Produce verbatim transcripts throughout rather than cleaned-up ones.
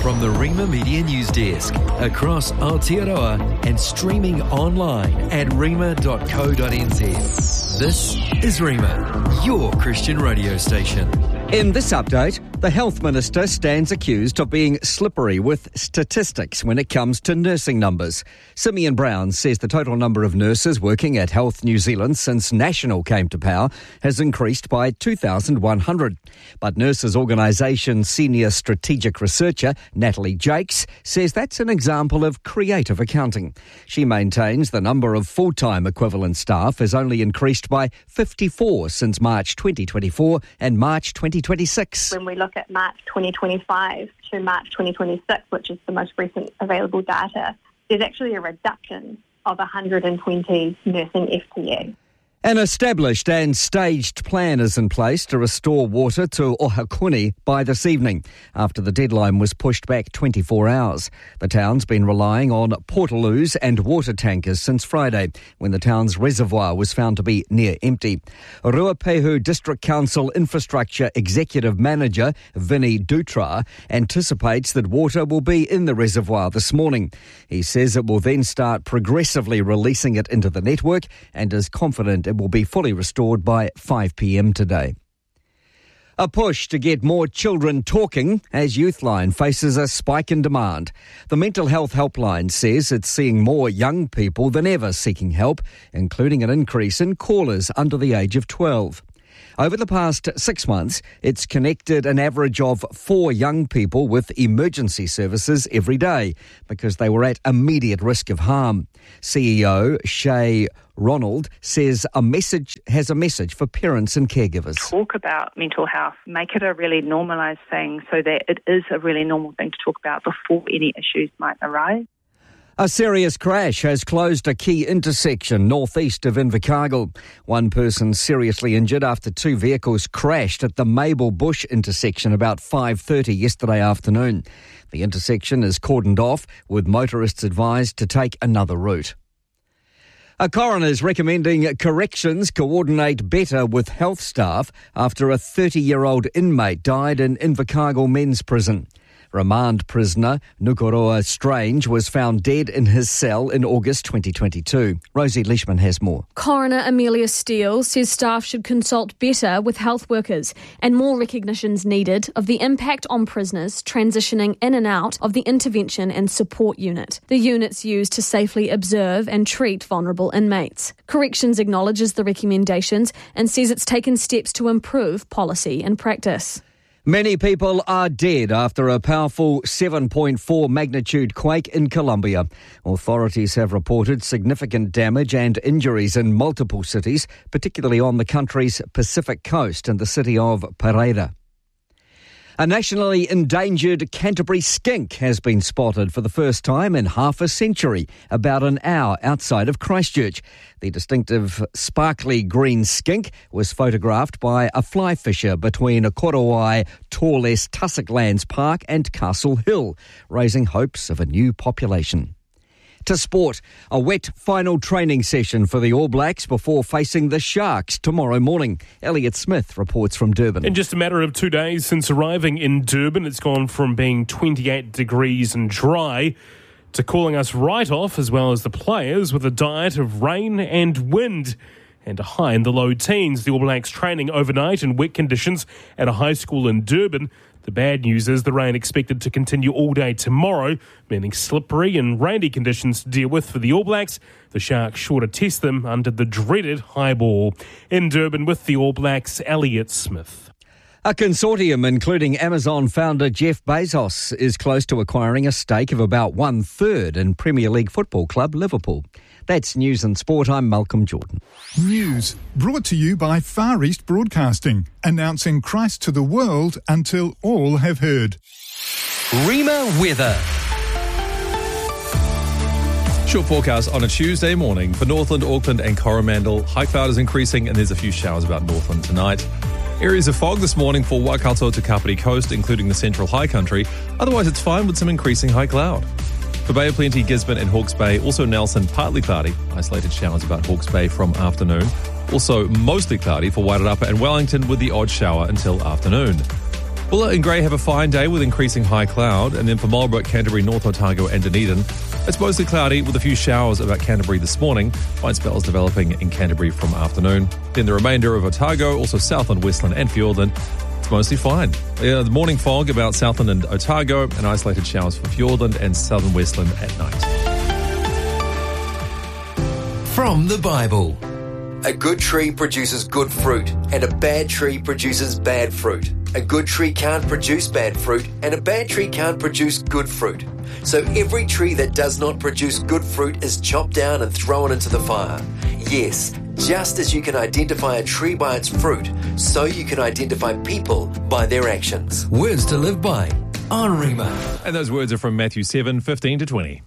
from the Rima Media News Desk, across Aotearoa and streaming online at rima dot co dot n z. This is Rima, your Christian radio station. In this update, the Health Minister stands accused of being slippery with statistics when it comes to nursing numbers. Simeon Brown says the total number of nurses working at Health New Zealand since National came to power has increased by two thousand one hundred. But Nurses Organisation senior strategic researcher Natalie Jakes says that's an example of creative accounting. She maintains the number of full-time equivalent staff has only increased by fifty-four since March twenty twenty-four and March twenty twenty-six. When we look at March twenty twenty-five to March twenty twenty-six, which is the most recent available data, there's actually a reduction of one hundred twenty nursing F T E. An established and staged plan is in place to restore water to Ohakune by this evening, after the deadline was pushed back twenty-four hours. The town's been relying on portaloos and water tankers since Friday, when the town's reservoir was found to be near empty. Ruapehu District Council Infrastructure Executive Manager Vinny Dutra anticipates that water will be in the reservoir this morning. He says it will then start progressively releasing it into the network and is confident it will be fully restored by five p m today. A push to get more children talking as Youthline faces a spike in demand. The Mental Health Helpline says it's seeing more young people than ever seeking help, including an increase in callers under the age of twelve. Over the past six months, it's connected an average of four young people with emergency services every day because they were at immediate risk of harm. C E O Shay Ronald says a message has a message for parents and caregivers. Talk about mental health, make it a really normalised thing so that it is a really normal thing to talk about before any issues might arise. A serious crash has closed a key intersection northeast of Invercargill. One person seriously injured after two vehicles crashed at the Mabel Bush intersection about five thirty yesterday afternoon. The intersection is cordoned off, with motorists advised to take another route. A coroner is recommending corrections coordinate better with health staff after a thirty-year-old inmate died in Invercargill Men's Prison. Remand prisoner Nukoroa Strange was found dead in his cell in August twenty twenty-two. Rosie Leishman has more. Coroner Amelia Steele says staff should consult better with health workers and more recognition's needed of the impact on prisoners transitioning in and out of the intervention and support unit. The unit's used to safely observe and treat vulnerable inmates. Corrections acknowledges the recommendations and says it's taken steps to improve policy and practice. Many people are dead after a powerful seven point four magnitude quake in Colombia. Authorities have reported significant damage and injuries in multiple cities, particularly on the country's Pacific coast and the city of Pereira. A nationally endangered Canterbury skink has been spotted for the first time in half a century, about an hour outside of Christchurch. The distinctive sparkly green skink was photographed by a fly fisher between Korowai Torless Tussock Lands Park and Castle Hill, raising hopes of a new population. To sport, a wet final training session for the All Blacks before facing the Sharks tomorrow morning. Elliot Smith reports from Durban. In just a matter of two days since arriving in Durban, it's gone from being twenty-eight degrees and dry to calling us right off, as well as the players, with a diet of rain and wind and a high in the low teens. The All Blacks training overnight in wet conditions at a high school in Durban. The bad news is the rain expected to continue all day tomorrow, meaning slippery and rainy conditions to deal with for the All Blacks. The Sharks sure to test them under the dreaded high ball. In Durban with the All Blacks, Elliot Smith. A consortium including Amazon founder Jeff Bezos is close to acquiring a stake of about one-third in Premier League football club Liverpool. That's News and Sport. I'm Malcolm Jordan. News brought to you by Far East Broadcasting, announcing Christ to the world until all have heard. Rima weather. Short forecast on a Tuesday morning for Northland, Auckland and Coromandel. High cloud is increasing and there's a few showers about Northland tonight. Areas of fog this morning for Waikato to Kapiti Coast, including the central high country. Otherwise, it's fine with some increasing high cloud. For Bay of Plenty, Gisborne and Hawke's Bay, also Nelson, partly cloudy. Isolated showers about Hawke's Bay from afternoon. Also mostly cloudy for Wairarapa and Wellington with the odd shower until afternoon. Bulla and Grey have a fine day with increasing high cloud. And then for Marlborough, Canterbury, North Otago and Dunedin, it's mostly cloudy with a few showers about Canterbury this morning. Fine spells developing in Canterbury from afternoon. Then the remainder of Otago, also Southland, Westland and Fiordland, it's mostly fine. Yeah, the morning fog about Southland and Otago, and isolated showers for Fiordland and Southern Westland at night. From the Bible. A good tree produces good fruit, and a bad tree produces bad fruit. A good tree can't produce bad fruit, and a bad tree can't produce good fruit. So every tree that does not produce good fruit is chopped down and thrown into the fire. Yes, just as you can identify a tree by its fruit, so you can identify people by their actions. Words to live by on Rima. And those words are from Matthew seven, fifteen to twenty.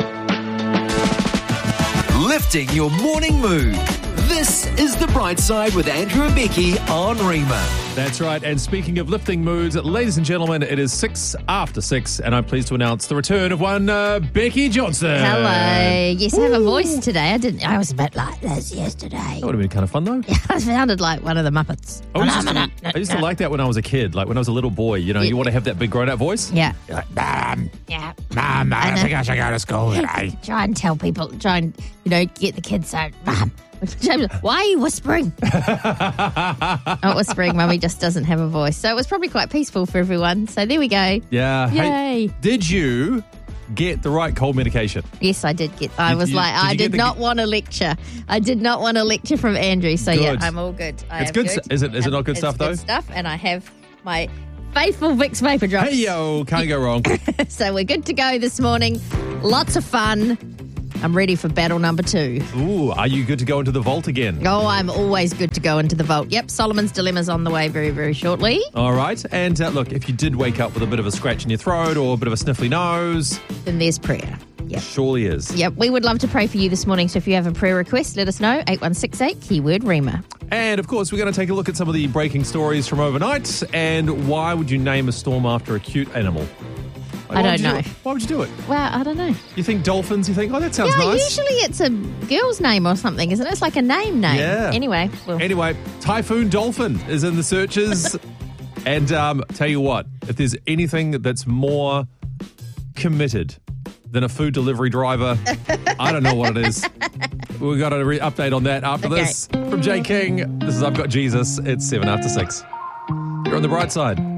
Lifting your morning mood. This is The Bright Side with Andrew and Becky on Rima. That's right. And speaking of lifting moods, ladies and gentlemen, it is six after six, and I'm pleased to announce the return of one uh, Becky Johnson. Hello. Yes, I have a voice today. I didn't. I was a bit like this yesterday. That would have been kind of fun, though. Yeah, I sounded like one of the Muppets. I used, to, I used to like that when I was a kid. Like when I was a little boy, you know, Yeah. you want to have that big grown-up voice. Yeah. You're like, Mom, Yeah. Mom, I don't And, uh, think I should go to school today. Try and tell people. Try and you know get the kids saying, "Mum, why are you whispering?" Not whispering. Mummy just doesn't have a voice, so it was probably quite peaceful for everyone. So there we go. Yeah. Hey, Yay. did you get the right cold medication? Yes, I did get. I Did was you- like, did I you get did the- not want a lecture. I did not want a lecture from Andrew. So yeah, Good. I'm all good. I It's am good good. stu- is it- is it Um, not good it's stuff, though? Good stuff, and I have my faithful Vicks vapor drops. Hey, yo, can't go wrong. So we're good to go this morning. Lots of fun. I'm ready for battle number two. Ooh, are you good to go into the vault again? Oh, I'm always good to go into the vault. Yep, Solomon's Dilemma's on the way very, very shortly. All right. And uh, look, if you did wake up with a bit of a scratch in your throat or a bit of a sniffly nose, Then there's prayer. Yep. surely is. Yep, we would love to pray for you this morning. So if you have a prayer request, let us know. eight one six eight, keyword Rima. And of course, we're going to take a look at some of the breaking stories from overnight. And why would you name a storm after a cute animal? Like, I why don't would you do know. it? Why would you do it? Well, I don't know. You think dolphins? You think, oh, that sounds Yeah, nice. usually it's a girl's name or something, isn't it? It's like a name name. Yeah. Anyway, well, Anyway, Typhoon Dolphin is in the searches. And um, tell you what, if there's anything that's more committed than a food delivery driver, I don't know what it is. We've got a re- update on that after Okay. this. From Jay King, this is I've Got Jesus. It's seven after six. You're on the bright side.